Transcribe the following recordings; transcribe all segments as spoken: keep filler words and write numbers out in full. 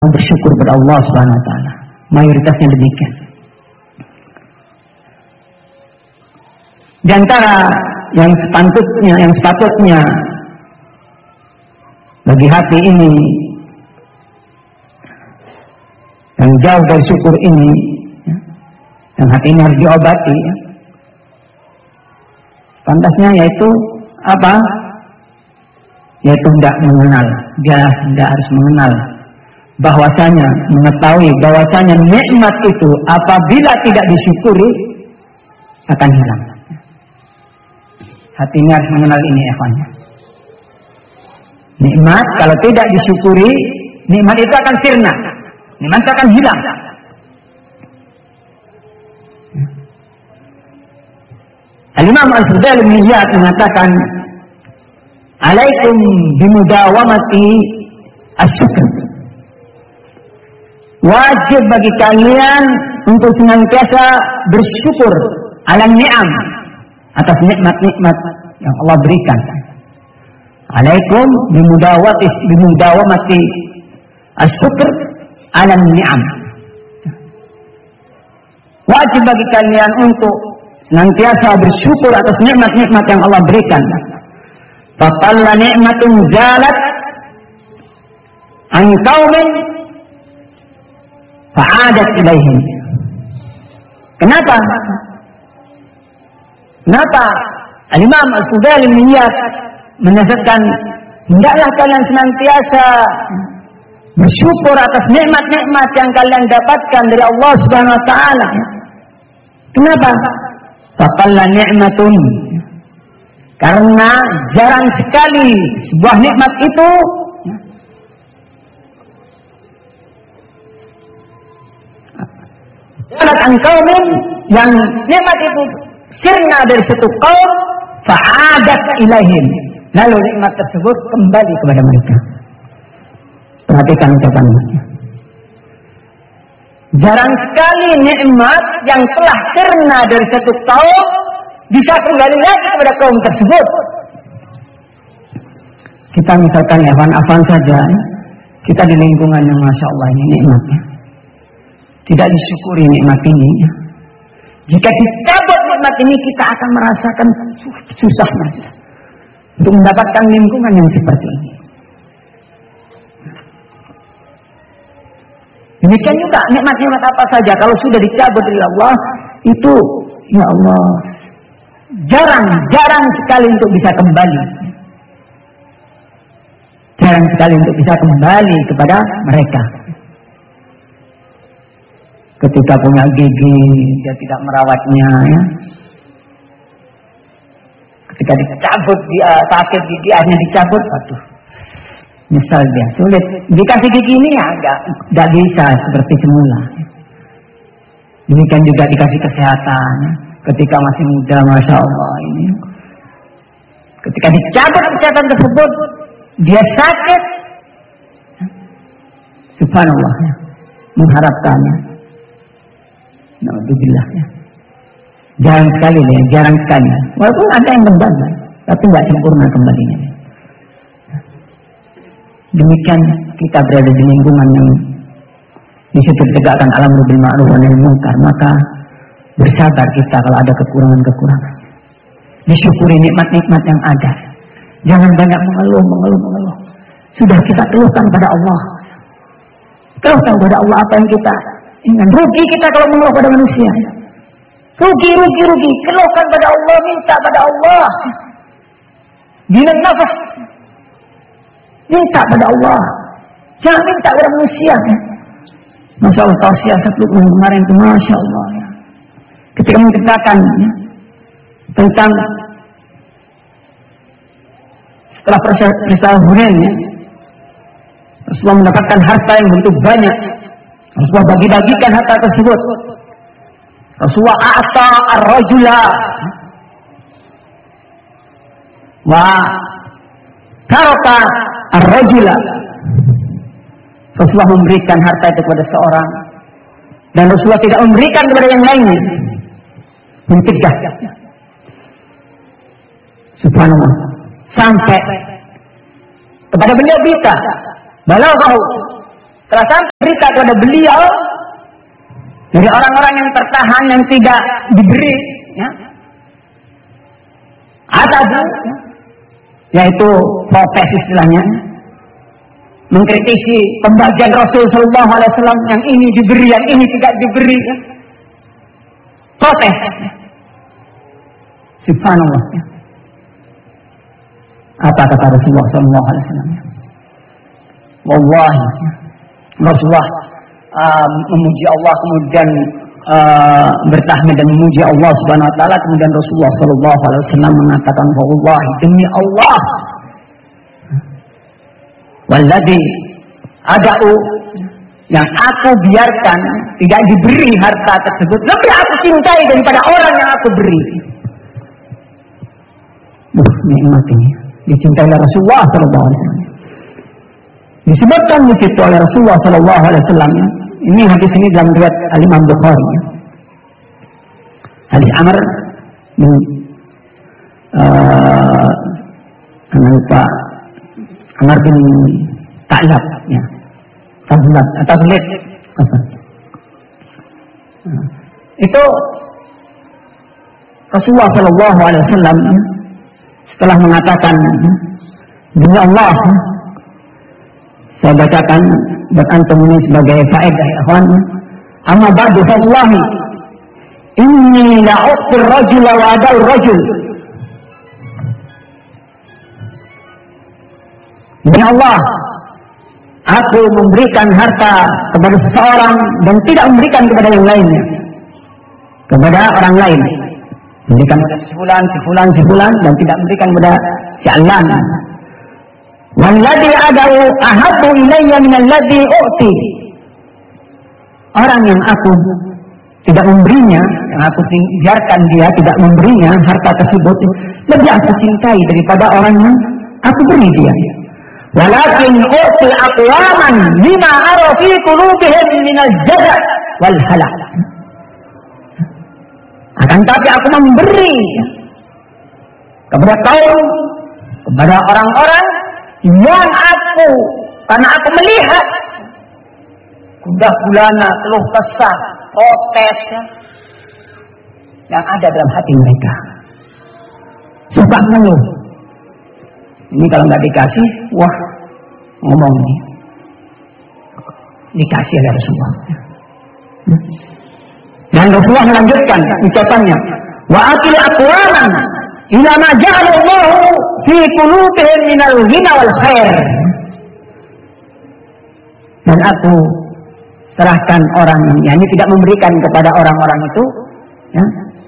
bersyukur kepada Allah Subhanahu wa taala. Mayoritasnya demikian. Di antara yang sepatutnya, yang sepatutnya bagi hati ini yang jauh dari syukur ini, ya, yang hati ini harus diobati, ya. Pantasnya yaitu apa? Yaitu tidak mengenal. Dia tidak harus mengenal bahwasanya, mengetahui bahwasanya nikmat itu apabila tidak disyukuri akan hilang. Hati ini harus mengenal ini, ikhwan. Nikmat kalau tidak disyukuri, nikmat itu akan sirna. Nikmat itu akan hilang. Al-Imam Al-Fudail bin Iyad mengatakan, "Alaikum bimudawamati asyukr." Wajib bagi kalian untuk senantiasa bersyukur ala ni'am, atas nikmat-nikmat yang Allah berikan. Alaikum bimudawati bimudawamati asyukr ala ni'am. Wajib bagi kalian untuk senantiasa bersyukur atas nikmat-nikmat yang Allah berikan. Fatalla ni'matun zalat an qaumin fa'adat ilaihim. Kenapa? Kenapa Al-Imam Al-Fudail bin Iyad menasihatkan hendaklah kalian senantiasa bersyukur atas nikmat-nikmat yang kalian dapatkan dari Allah Subhanahu wa taala. Kenapa? Faqalla ni'matun. Karena jarang sekali sebuah nikmat itu jalan angkaumin yang nikmat itu sirna dari satu kaum fa'adat ilaihim, lalu nikmat tersebut kembali kepada mereka. Perhatikan ucapannya. Jarang sekali nikmat yang telah sirna dari satu kaum bisa kembali lagi kepada kaum tersebut. Kita misalkan ya, afan saja, kita di lingkungan yang masya Allah ini nikmatnya, tidak disyukuri nikmat ini. Jika dicabut nikmat ini, kita akan merasakan susah untuk mendapatkan lingkungan yang seperti ini. Demikian juga nikmat-nikmat apa saja kalau sudah dicabut dari Allah, itu ya Allah jarang, jarang sekali untuk bisa kembali. Jarang sekali untuk bisa kembali kepada mereka. Ketika punya gigi, dia tidak merawatnya, ya. Ketika dicabut, dia sakit gigi, akhirnya dicabut, aduh, nyesal dia, sulit. Dikasih gigi ini ya, enggak, enggak bisa seperti semula. Demikian juga dikasih kesehatan, ya. Ketika masih muda, masya Allah ini. Ketika dicabut kesehatan tersebut, dia sakit, subhanallah, ya. Mengharapkannya. Alhamdulillah, ya. Jarang sekali ya, jarang sekali. Walaupun ada yang kembali, tapi nggak sempurna kembalinya. Demikian kita berada di lingkungan yang di situ ditegakkan alamru bil ma'ruf wa nahi munkar, maka bersabar kita kalau ada kekurangan-kekurangan. Disyukuri nikmat-nikmat yang ada. Jangan banyak mengeluh, mengeluh, mengeluh. Sudah kita keluhkan pada Allah. Keluhkan pada Allah apa yang kita ingat. Rugi kita kalau mengeluh pada manusia. Rugi, rugi, rugi. Keluhkan pada Allah, minta pada Allah. Bilang nafas. Minta pada Allah. Jangan minta pada manusia. Masya Allah, tausiah satu kemarin itu, Masya Allah. Ya. Ketika menceritakan ya, tentang setelah peristiwa Hunain, ya, Rasulullah mendapatkan harta yang begitu banyak. Rasulullah bagi-bagikan harta tersebut. Rasulullah a'ta ar-rajula wa taraka ar-rajula. Rasulullah memberikan harta itu kepada seorang dan Rasulullah tidak memberikan kepada yang lainnya. Mencegah. Subhanallah. Sampai kepada beliau berita, balaghahu Setelah sampai berita kepada beliau dari orang-orang yang tertahan yang tidak diberi, ya, atau yaitu protes istilahnya, mengkritisi pembagian Rasul Sallallahu Alaihi Wasallam, yang ini diberi, yang ini tidak diberi, ya. Protes. Subhanallah. Ya. Apa kata Rasulullah Sallallahu Alaihi Wasallam? Wallahi, ya. Rasulullah uh, memuji Allah, kemudian uh, bertahmid dan memuji Allah Subhanahu Wa Taala, kemudian Rasulullah Sallallahu Alaihi Wasallam mengatakan, wallahi, demi Allah, walladzi ada'u, yang aku biarkan tidak diberi harta tersebut, lebih aku cintai daripada orang yang aku beri. Duh, nikmat ini dicintai oleh Rasulullah Sallallahu Alaihi Wasallam. Disebutkan di situ oleh Rasulullah Sallallahu Alaihi Wasallam. Ini hadis ini dalam riwayat Al-Imam Bukhari. Hadis Amr bin uh, lupa Amr bin Ta'lab, ya. Tazlat atau Tazlit. Itu Rasulullah Sallallahu Alaihi Wasallam setelah mengatakan, demi Allah, saya bacakan buat antum ini sebagai faedah, ya ikhwan. Amma ba'du fallahi inni la'uqir rajul wa ada'ur rajul. Demi Allah, aku memberikan harta kepada seseorang dan tidak memberikan kepada yang lainnya, kepada orang lain. Memberikan kepada si fulan, si fulan, si fulan, dan tidak memberikan kepada si alan. Walladzi ada'u ahabbu ilayya min alladzi u'ti. Orang yang aku tidak memberinya, yang aku biarkan dia tidak memberinya harta tersebut, lebih aku cintai daripada orang yang aku beri dia. Walakin u'ti aqwaman lima ara fi qulubihim min al-jaza' wal halak. Akan tapi aku memberi kepada kaum, kepada orang-orang yang aku, karena aku melihat gundah gulana, keluh kesah, protes, ya, yang ada dalam hati mereka. Suka mengeluh. Ini kalau nggak dikasih, wah, ngomong nih. Dikasih oleh Rasulullah. Dan Rasulullah melanjutkan ucapannya, wa atil aqwaman ila ma ja'alallahu fi qulubihim minal ghina wal khair. Dan aku serahkan orang yang ini tidak memberikan kepada orang-orang itu, ya.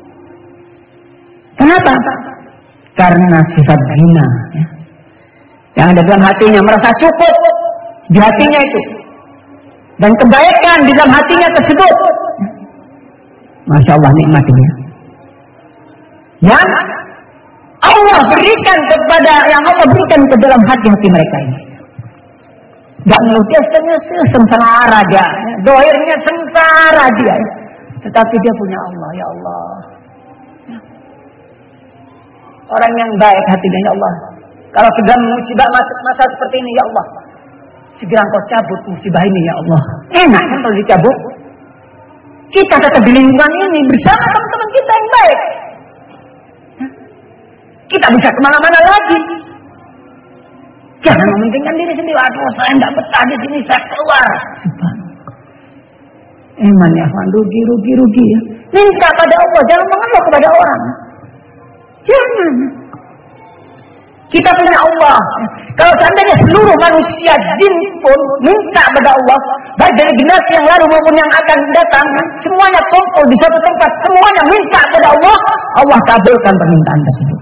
Kenapa? Karena sifat ghina, ya, yang ada dalam hatinya, merasa cukup di hatinya itu, dan kebaikan di dalam hatinya tersebut. Masya Allah, nikmat ini. Yang Allah berikan kepada, yang Allah berikan ke dalam hati-hati mereka ini. Gak ngeluh, dia sengsara dia, dohirnya sengsara dia, tetapi dia punya Allah, ya Allah. Orang yang baik hatinya, ya Allah, kalau sedang musibah masa seperti ini, ya Allah, segera Engkau cabut musibah ini, ya Allah. Enak kan kalau dicabut? Kita tetap di lingkungan ini bersama teman-teman kita yang baik. Kita bisa kemana-mana lagi. Jangan mementingkan diri sendiri. Aduh, saya tidak betah di sini, saya keluar. Eman ya, rugi, rugi, rugi. Ya. Minta pada Allah, jangan mengeluh kepada orang. Jangan. Kita punya Allah. Kalau seandainya seluruh manusia jin pun minta kepada Allah, baik dari generasi yang lalu maupun yang akan datang, semuanya kumpul di suatu tempat, semuanya minta kepada Allah, Allah kabulkan permintaan tersebut.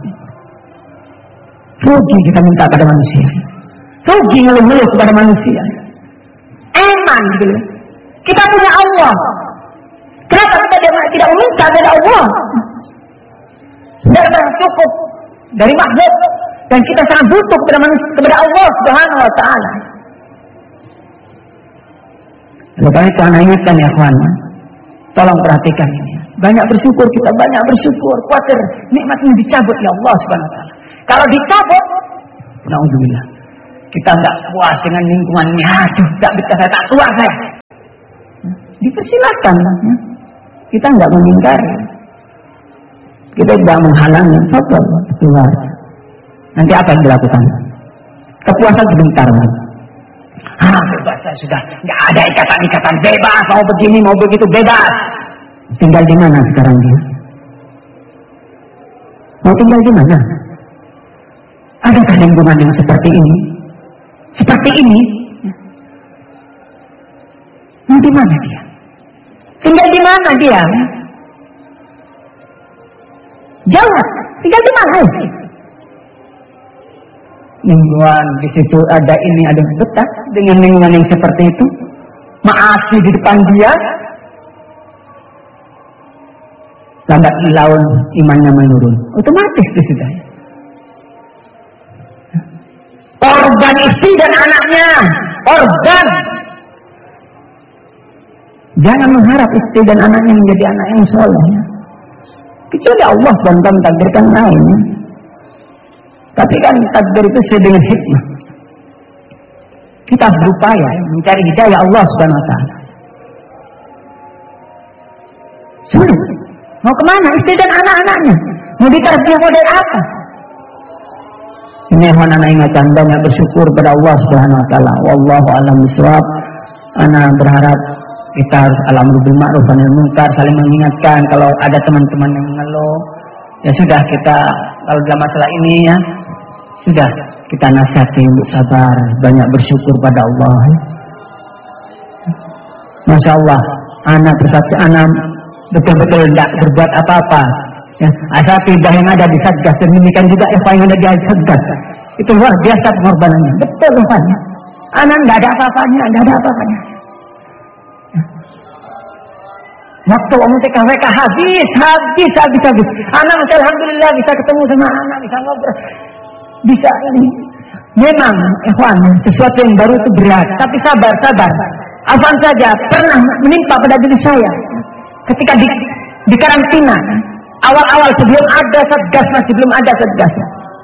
Rugi kita minta pada manusia. Rugi ngeluh-ngeluh kepada manusia. Eman gitu. Kita punya Allah. Kenapa kita tidak meminta kepada Allah? Sudah cukup dari makhluk. Dan kita sangat butuh kepada manusia, kepada Allah Subhanahu Wa Taala. Oleh karena itu, anak ingatkan ya kawan, tolong perhatikan ini. Banyak bersyukur kita, banyak bersyukur. Khawatir nikmat ini dicabut ya Allah Subhanahu Wa Taala. Kalau dicabut, naudzubillah, kita nggak puas dengan lingkungannya, aduh, nggak bisa, saya tak keluar saya. Dipersilakan, kita nggak mengingkari, kita tidak menghalangi, sabar keluar. Nanti apa yang dilakukan? Kepuasan sebentar. Ah, bebas saya sudah, nggak ada ikatan-ikatan, bebas, mau begini mau begitu bebas. Tinggal di mana sekarang dia? Mau tinggal di mana? Adakah lingkungan yang seperti ini? Seperti ini? Mau di mana dia? Tinggal di mana dia? Jawab, tinggal di mana? Lingkungan di situ ada ini, ada betah dengan lingkungan yang seperti itu. Maasi di depan dia. Lambat laun imannya menurun. Otomatis itu sudah. Korban istri dan anaknya. Korban. Jangan mengharap istri dan anaknya menjadi anak yang soleh. Kecuali Allah dan mentakdirkan lain. Tapi kan takdir itu sesuai dengan hikmah. Kita berupaya mencari hidayah Allah subhanahu wa taala. Sulit. Mau kemana istri dan anak-anaknya? Mau ditarbiyah model apa? Ini anak ingatan banyak bersyukur pada Allah subhanahu wa taala. Wallahu a'lam bishawab. Ana berharap kita harus al-amru bil ma'ruf wa nahi anil munkar, saling mengingatkan kalau ada teman-teman yang mengeluh. Ya sudah, kita kalau dalam masalah ini ya sudah kita nasihati untuk sabar, banyak bersyukur pada Allah. Masya Allah, anak bersaksi, anak betul-betul tidak berbuat apa-apa. Ya, asatidah yang ada di Satgas, demikian juga Eva yang ada di Satgas. Itu luar biasa pengorbanannya. Betul Evan. Anak tidak ada apa-apanya, tidak ada apa-apanya. Waktu om T K W K habis, habis, habis, habis. Anak masih alhamdulillah bisa ketemu sama anak, bisa ngobrol, bisa ini. Memang, Ikhwan, sesuatu yang baru itu berat, tapi sabar, sabar. Afan saja pernah menimpa pada diri saya ketika di, di karantina. Awal-awal sebelum ada Satgas, masih belum ada Satgas.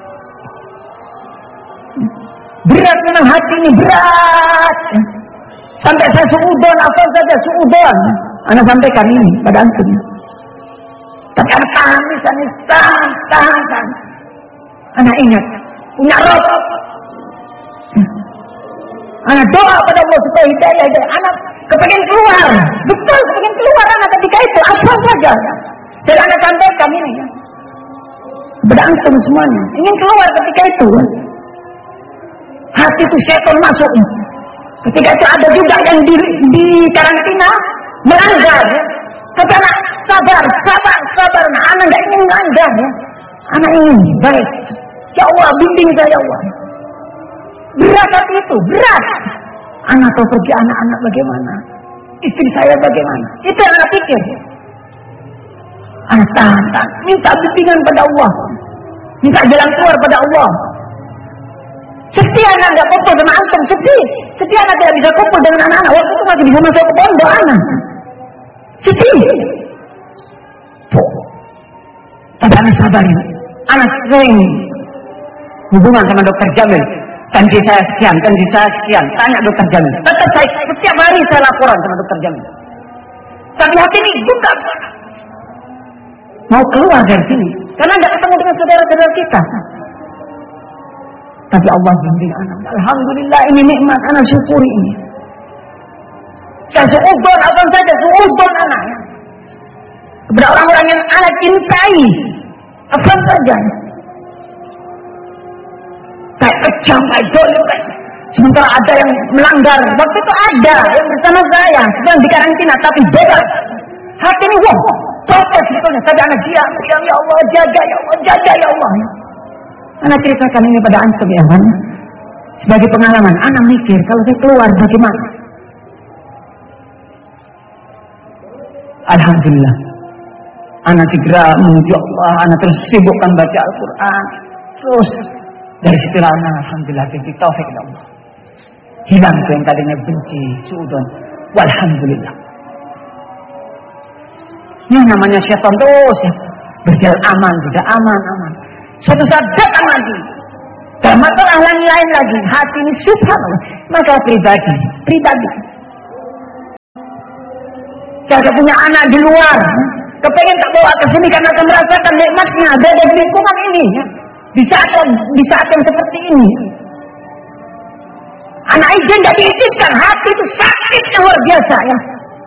Berat memang hati ini, berat. Sampai saya suudon, Afan saja suudon. Anak sampaikan ini pada antum. Tapi anak tahan, misalnya tahan, tahan, tahan. Anak ingat, punya Rob. Anak doa pada Allah supaya hidayah, hidayah. Anak kepengen keluar, betul kepengen keluar anak ketika itu, apa saja. Jadi anak sampaikan ini ya. Kepada antum semuanya, ingin keluar ketika itu. Hati itu setan masuk. Ketika itu ada juga yang di, di karantina. Melanggar, ya. Tapi anak sabar, sabar, sabar. Nah, anak tidak ingin melanggar, ya. Anak ingin baik. Ya Allah, bimbing saya, ya Allah. Berat hati itu, berat. Anak tahu pergi anak-anak bagaimana, istri saya bagaimana. Itu yang anak pikir. Anak tahan, tahan. Minta bimbingan pada Allah, minta jalan keluar pada Allah. Sedih anak tidak kumpul sama antum, sedih. Sedih anak tidak bisa kumpul dengan anak-anak. Waktu itu masih bisa masuk ke pondok anak. Sedih. Tuh. Tapi anak sabar ini. Anak sering hubungan sama dokter Jamil. Janji saya sekian, janji saya sekian. Tanya dokter Jamil. Tetap saya, setiap hari saya laporan sama dokter Jamil. Tapi hati ini buka. Mau keluar dari sini. Karena tidak ketemu dengan saudara-saudara kita. Tapi Allah bimbing anak. Alhamdulillah ini nikmat, anak syukuri ini. Saya suudon, apa saja suudon anak. Kepada orang-orang yang anak cintai, apa saja. Kayak kejam, kayak dolim. Sementara ada yang melanggar. Waktu itu ada yang bersama saya sedang di karantina, tapi bebas. Hati ini wah, protes sebetulnya. Tadi anak dia, ya Allah, jaga ya Allah, jaga ya Allah. Anak ceritakan ini pada antum ya kan. Sebagai pengalaman, anak mikir kalau saya keluar bagaimana. Alhamdulillah. Anak segera menuju Allah, anak terus sibukkan baca Al-Quran. Terus dari situlah anak alhamdulillah benci taufik dari Allah. Hilang tuh yang tadinya benci, suudon. Walhamdulillah. Ini namanya syaitan terus ya. Berjalan aman, tidak aman, aman. Suatu saat datang lagi Dan masalah yang lain lagi, hati ini subhanallah, maka pribadi, pribadi. Saya punya anak di luar, kepengen tak bawa ke sini karena akan merasakan nikmatnya ada di lingkungan ini. Di saat di saat yang seperti ini, anak izin tidak diizinkan, hati itu sakit yang luar biasa ya.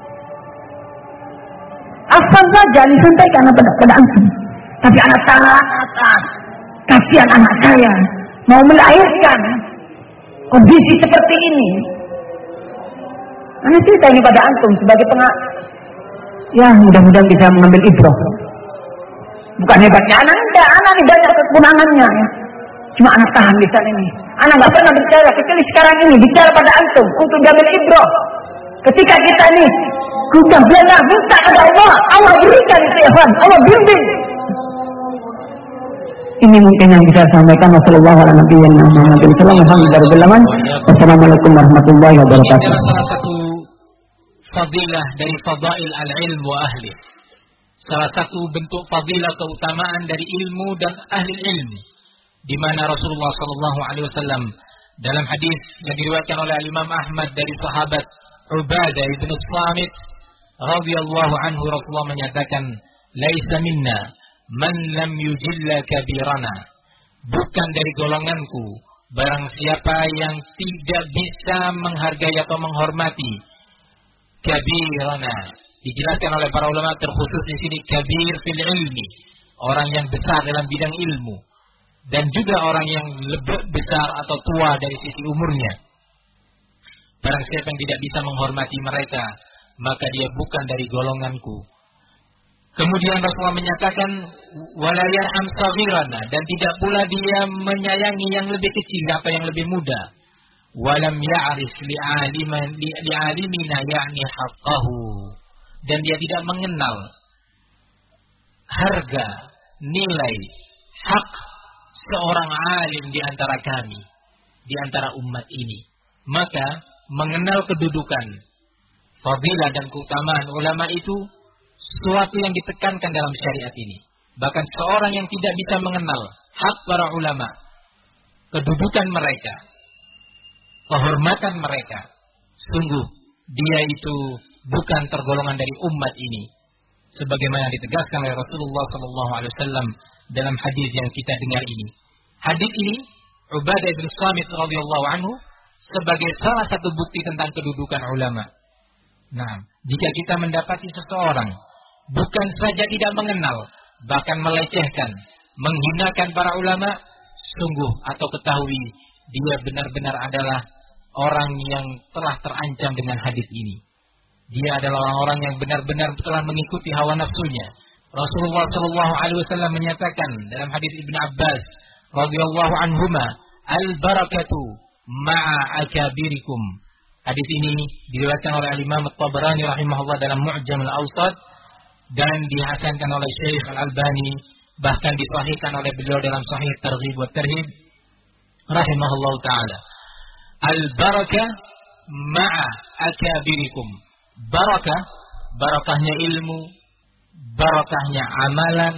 Asal saja disampaikan pada pada antum. Tapi anak sangat kasihan anak saya mau melahirkan kondisi seperti ini. Anak cerita ini pada antum sebagai pengak. Ya mudah-mudahan bisa mengambil ibrah. Bukan hebatnya anak, enggak, anak ini banyak kekurangannya ya. Cuma anak tahan di sana ini. Anak nggak pernah bicara, kecuali sekarang ini bicara pada antum untuk mengambil ibrah. Ketika kita ini kita bela minta kepada Allah, Allah berikan ikhwan, Allah bimbing. Ini mungkin yang bisa sampaikan. Wassalamualaikum warahmatullahi wabarakatuh. Salah satu fadilah dari fadail al-ilm wa ahli. Salah satu bentuk fadilah keutamaan dari ilmu dan ahli ilmu, di mana Rasulullah sallallahu alaihi wasallam dalam hadis yang diriwayatkan oleh Imam Ahmad dari sahabat Ubadah bin Samit radhiyallahu anhu, Rasulullah menyatakan, "Laisa minna man lam yujilla kabirana." Bukan dari golonganku barang siapa yang tidak bisa menghargai atau menghormati kabirana. Dijelaskan oleh para ulama terkhusus di sini kabir fil ilmi, orang yang besar dalam bidang ilmu, dan juga orang yang lebih besar atau tua dari sisi umurnya. Barang siapa yang tidak bisa menghormati mereka, maka dia bukan dari golonganku. Kemudian Rasulullah menyatakan wala yarham saghirana, dan tidak pula dia menyayangi yang lebih kecil atau yang lebih muda. Walam ya'rif li'aliman li'alimina ya'ni haqqahu, dan dia tidak mengenal harga, nilai, hak seorang alim di antara kami, di antara umat ini. Maka mengenal kedudukan, fadilah dan keutamaan ulama itu sesuatu yang ditekankan dalam syariat ini. Bahkan seorang yang tidak bisa mengenal hak para ulama, kedudukan mereka, kehormatan mereka, sungguh dia itu bukan tergolongan dari umat ini, sebagaimana ditegaskan oleh Rasulullah sallallahu alaihi wasallam dalam hadis yang kita dengar ini. Hadis ini Ubadah bin Samit radhiyallahu anhu sebagai salah satu bukti tentang kedudukan ulama. Nah, jika kita mendapati seseorang bukan saja tidak mengenal, bahkan melecehkan, menghinakan para ulama, sungguh atau ketahui dia benar-benar adalah orang yang telah terancam dengan hadis ini. Dia adalah orang-orang yang benar-benar telah mengikuti hawa nafsunya. Rasulullah sallallahu alaihi wasallam menyatakan dalam hadis Ibnu Abbas radhiyallahu anhuma, al-barakatu ma'a akabirikum. Hadis ini diriwayatkan oleh Imam At-Tabarani rahimahullah dalam Mu'jam al-Awsat, dan dihasankan oleh Syekh Al-Albani, bahkan disahihkan oleh beliau dalam Sahih Targhib wa Tarhib rahimahullah taala. Al-barakah ma'a akabirikum. Barakah, barakahnya ilmu, barakahnya amalan,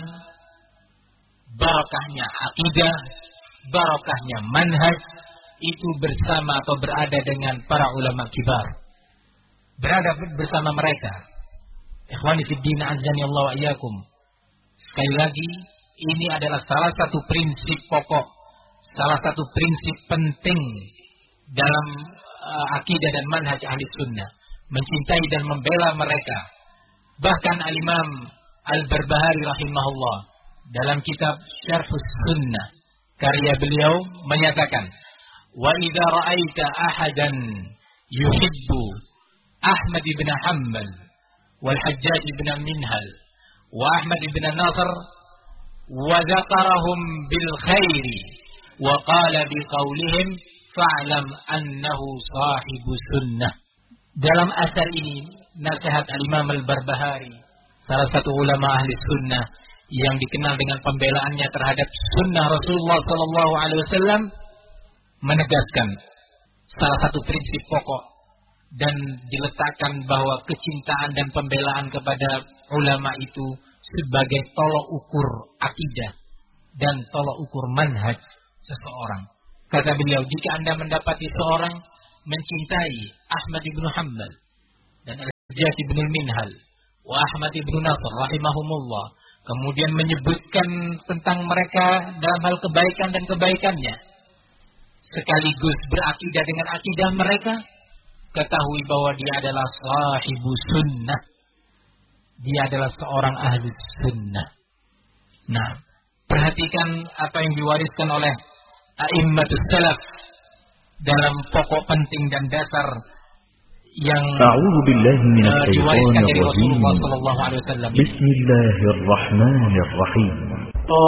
barakahnya akidah, barakahnya manhaj, itu bersama atau berada dengan para ulama kibar. Berada bersama mereka. Ikhwani fid din azani Allah wa iyyakum. Sekali lagi, ini adalah salah satu prinsip pokok, salah satu prinsip penting dalam uh, akidah dan manhaj ahli sunnah, mencintai dan membela mereka. Bahkan Al-Imam Al-Barbahari rahimahullah dalam kitab Syarhus Sunnah karya beliau menyatakan, wa idza ra'aita ahadan yuhibbu Ahmad ibn Hanbal wal Hajjaj ibn Minhal wa Ahmad ibn Nasr wa dzakarahum bil khairi wa qala bi qawlihim fa'lam annahu sahibu sunnah. Dalam asar ini nasihat Al-Imam Al-Barbahari, salah satu ulama ahli sunnah yang dikenal dengan pembelaannya terhadap sunnah Rasulullah sallallahu alaihi wasallam, menegaskan salah satu prinsip pokok dan diletakkan bahwa kecintaan dan pembelaan kepada ulama itu sebagai tolok ukur akidah dan tolok ukur manhaj seseorang. Kata beliau, jika Anda mendapati seorang mencintai Ahmad ibn Hanbal dan Al-Hajjaj ibn Minhal wa Ahmad ibn Nasr rahimahumullah, kemudian menyebutkan tentang mereka dalam hal kebaikan dan kebaikannya, sekaligus berakidah dengan akidah mereka, ketahui bahwa dia adalah sahibu sunnah. Dia adalah seorang ahli sunnah. Nah, perhatikan apa yang diwariskan oleh a'immatus salaf dalam pokok penting dan dasar yang A'udzu billahi minasy diwariskan dari syaithanir Rasulullah rajim. sallallahu alaihi wasallam. Bismillahirrahmanirrahim.